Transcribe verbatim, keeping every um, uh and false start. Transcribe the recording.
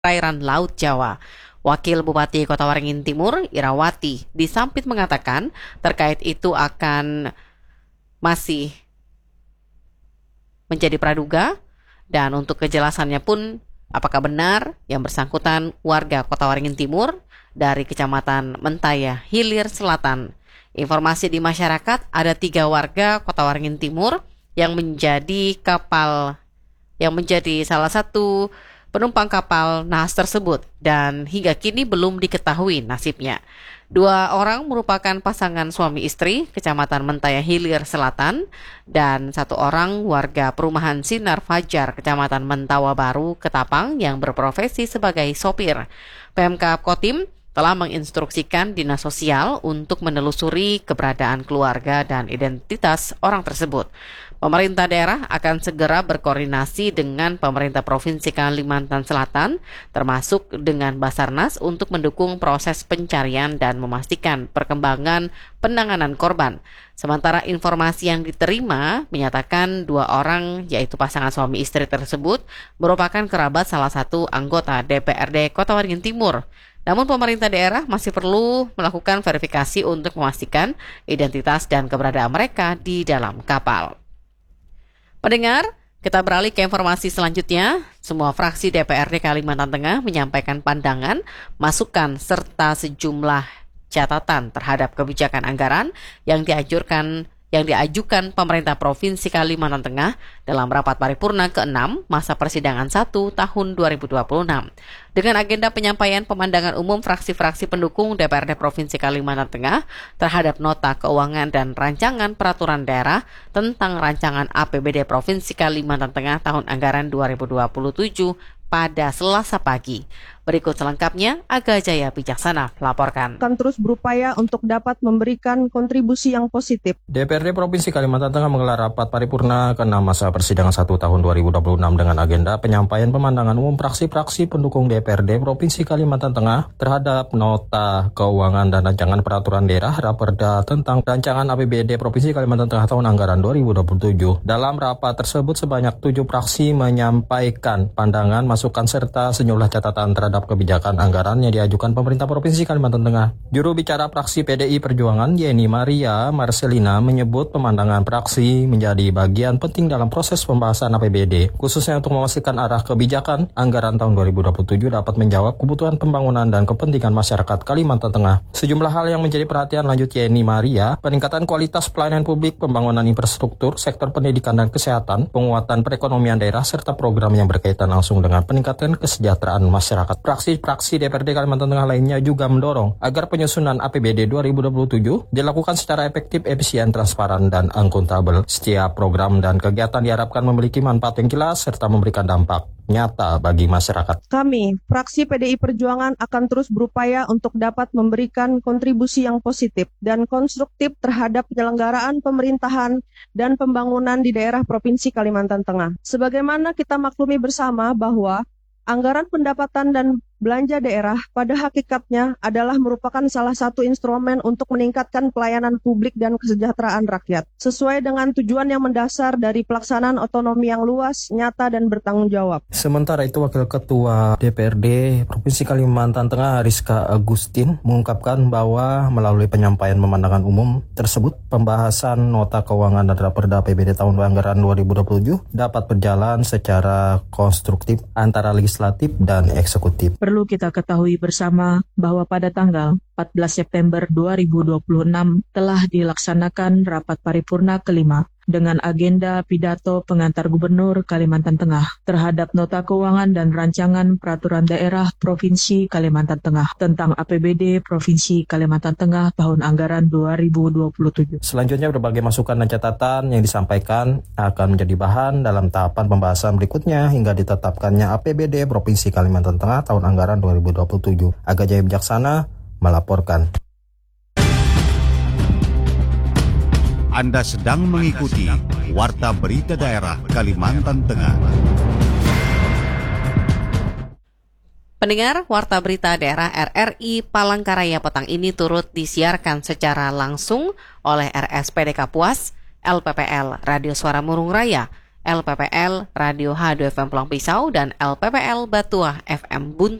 perairan Laut Jawa. Wakil Bupati Kota Waringin Timur, Irawati, Disampit mengatakan terkait itu akan masih menjadi praduga dan untuk kejelasannya pun apakah benar yang bersangkutan warga Kota Waringin Timur dari Kecamatan Mentaya, Hilir Selatan. Informasi di masyarakat ada tiga warga Kota Waringin Timur yang menjadi kapal yang menjadi salah satu penumpang kapal Naas tersebut dan hingga kini belum diketahui nasibnya. Dua orang merupakan pasangan suami istri Kecamatan Mentaya Hilir Selatan dan satu orang warga perumahan Sinar Fajar Kecamatan Mentawa Baru Ketapang yang berprofesi sebagai sopir. Pemkab Kotim telah menginstruksikan Dinas Sosial untuk menelusuri keberadaan keluarga dan identitas orang tersebut. Pemerintah daerah akan segera berkoordinasi dengan pemerintah Provinsi Kalimantan Selatan, termasuk dengan Basarnas untuk mendukung proses pencarian dan memastikan perkembangan penanganan korban. Sementara informasi yang diterima menyatakan dua orang, yaitu pasangan suami istri tersebut, merupakan kerabat salah satu anggota D P R D Kota Waringin Timur. Namun pemerintah daerah masih perlu melakukan verifikasi untuk memastikan identitas dan keberadaan mereka di dalam kapal. Pendengar, kita beralih ke informasi selanjutnya. Semua fraksi D P R D Kalimantan Tengah menyampaikan pandangan, masukan, serta sejumlah catatan terhadap kebijakan anggaran yang dianjurkan yang diajukan pemerintah Provinsi Kalimantan Tengah dalam rapat paripurna keenam masa persidangan satu tahun dua ribu dua puluh enam. Dengan agenda penyampaian pemandangan umum fraksi-fraksi pendukung D P R D Provinsi Kalimantan Tengah terhadap nota keuangan dan rancangan peraturan daerah tentang rancangan A P B D Provinsi Kalimantan Tengah tahun anggaran dua ribu dua puluh tujuh pada Selasa pagi. Berikut selengkapnya, Aga Jaya Bijaksana melaporkan. Akan terus berupaya untuk dapat memberikan kontribusi yang positif. D P R D Provinsi Kalimantan Tengah menggelar rapat paripurna keenam masa persidangan satu tahun dua ribu dua puluh enam dengan agenda penyampaian pemandangan umum fraksi-fraksi pendukung D P R D Provinsi Kalimantan Tengah terhadap nota keuangan dan rancangan peraturan daerah Raperda tentang rancangan A P B D Provinsi Kalimantan Tengah tahun anggaran dua ribu dua puluh tujuh. Dalam rapat tersebut sebanyak tujuh fraksi menyampaikan pandangan, masukan serta sejumlah catatan terhadap kebijakan anggaran yang diajukan pemerintah Provinsi Kalimantan Tengah. Juru bicara fraksi P D I Perjuangan Yeni Maria Marcelina menyebut pemandangan fraksi menjadi bagian penting dalam proses pembahasan A P B D, khususnya untuk memastikan arah kebijakan anggaran tahun dua ribu dua puluh tujuh dapat menjawab kebutuhan pembangunan dan kepentingan masyarakat Kalimantan Tengah. Sejumlah hal yang menjadi perhatian lanjut Yeni Maria, peningkatan kualitas pelayanan publik, pembangunan infrastruktur, sektor pendidikan dan kesehatan, penguatan perekonomian daerah, serta program yang berkaitan langsung dengan peningkatan kesejahteraan masyarakat. Fraksi-fraksi D P R D Kalimantan Tengah lainnya juga mendorong agar penyusunan A P B D dua ribu dua puluh tujuh dilakukan secara efektif, efisien, transparan, dan akuntabel. Setiap program dan kegiatan diharapkan memiliki manfaat yang jelas serta memberikan dampak nyata bagi masyarakat. Kami, fraksi P D I Perjuangan akan terus berupaya untuk dapat memberikan kontribusi yang positif dan konstruktif terhadap penyelenggaraan pemerintahan dan pembangunan di daerah Provinsi Kalimantan Tengah. Sebagaimana kita maklumi bersama bahwa anggaran pendapatan dan belanja daerah pada hakikatnya adalah merupakan salah satu instrumen untuk meningkatkan pelayanan publik dan kesejahteraan rakyat, sesuai dengan tujuan yang mendasar dari pelaksanaan otonomi yang luas, nyata, dan bertanggung jawab. Sementara itu, Wakil Ketua D P R D Provinsi Kalimantan Tengah Rizka Agustin mengungkapkan bahwa melalui penyampaian pemandangan umum tersebut, pembahasan nota keuangan dan Raperda A P B D tahun anggaran dua ribu dua puluh tujuh dapat berjalan secara konstruktif antara legislatif dan eksekutif. Perlu kita ketahui bersama bahwa pada tanggal empat belas September dua ribu dua puluh enam telah dilaksanakan rapat paripurna kelima dengan agenda pidato pengantar Gubernur Kalimantan Tengah terhadap nota keuangan dan rancangan peraturan daerah Provinsi Kalimantan Tengah tentang A P B D Provinsi Kalimantan Tengah tahun anggaran dua ribu dua puluh tujuh. Selanjutnya, berbagai masukan dan catatan yang disampaikan akan menjadi bahan dalam tahapan pembahasan berikutnya hingga ditetapkannya A P B D Provinsi Kalimantan Tengah tahun anggaran dua ribu dua puluh tujuh. Aga Jaya Bijaksana melaporkan. Anda sedang mengikuti Warta Berita Daerah Kalimantan Tengah. Pendengar, Warta Berita Daerah R R I Palangkaraya petang ini turut disiarkan secara langsung oleh R S P D Kapuas, L P P L Radio Suara Murung Raya, L P P L Radio H dua F M Pulang Pisau, dan L P P L Batuah F M Buntu.